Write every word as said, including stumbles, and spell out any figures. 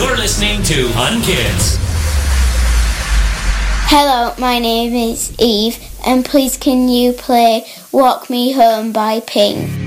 You're listening to Unkids. Hello, my name is Eve, and please can you play Walk Me Home by Pink?